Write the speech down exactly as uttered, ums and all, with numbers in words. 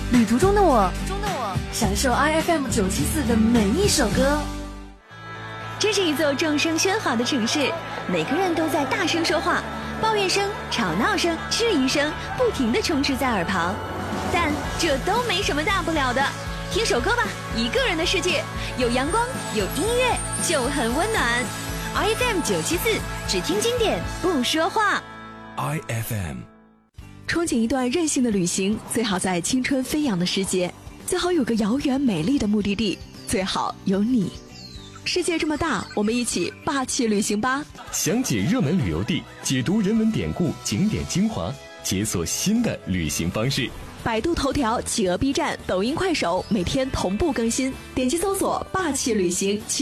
旅途中的我，中的我，享受 I F M 九七四的每一首歌。 这是一座众声喧哗的城市，每个人都在大声说话，抱怨声、吵闹声、质疑声不停地充斥在耳旁。但这都没什么大不了的，听首歌吧，一个人的世界，有阳光，有音乐，就很温暖。I F M 九七四，只听经典，不说话。 I F M。 憧憬一段任性的旅行，最好在青春飞扬的时节，最好有个遥远美丽的目的地，最好有你。世界这么大，我们一起霸气旅行吧！ 详解热门旅游地，解读人文典故、景点精华，解锁新的旅行方式。 百度头条、企鹅 B 站、抖音、快手每天同步更新，点击搜索“霸气旅行”。